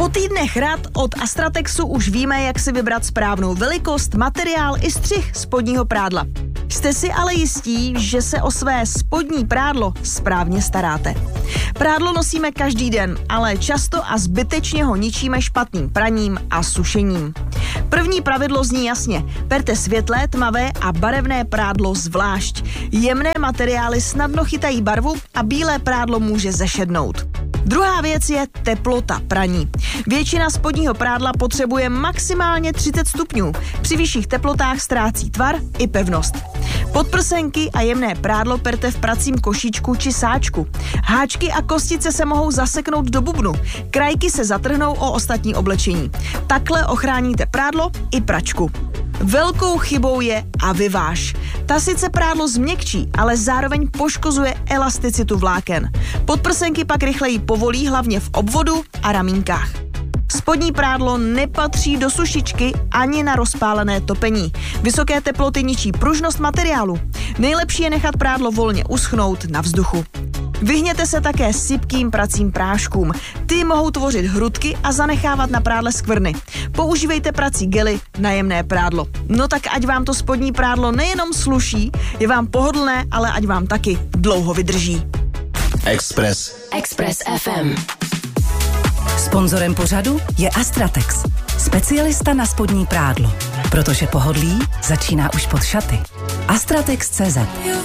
Po týdnech rad od Astratexu už víme, jak si vybrat správnou velikost, materiál i střih spodního prádla. Jste si ale jistí, že se o své spodní prádlo správně staráte. Prádlo nosíme každý den, ale často a zbytečně ho ničíme špatným praním a sušením. První pravidlo zní jasně. Berte světlé, tmavé a barevné prádlo zvlášť. Jemné materiály snadno chytají barvu a bílé prádlo může zešednout. Druhá věc je teplota praní. Většina spodního prádla potřebuje maximálně 30 stupňů. Při vyšších teplotách ztrácí tvar i pevnost. Podprsenky a jemné prádlo perte v pracím košíčku či sáčku. Háčky a kostice se mohou zaseknout do bubnu. Krajky se zatrhnou o ostatní oblečení. Takhle ochráníte prádlo i pračku. Velkou chybou je aviváž. Ta sice prádlo změkčí, ale zároveň poškozuje elasticitu vláken. Podprsenky pak rychleji povolí, hlavně v obvodu a ramínkách. Spodní prádlo nepatří do sušičky ani na rozpálené topení. Vysoké teploty ničí pružnost materiálu. Nejlepší je nechat prádlo volně uschnout na vzduchu. Vyhněte se také sypkým pracím práškům. Ty mohou tvořit hrudky a zanechávat na prádle skvrny. Používejte prací gely na jemné prádlo. No tak ať vám to spodní prádlo nejenom sluší, je vám pohodlné, ale ať vám taky dlouho vydrží. Express FM. Sponzorem pořadu je Astratex, specialista na spodní prádlo, protože pohodlí začíná už pod šaty. Astratex.cz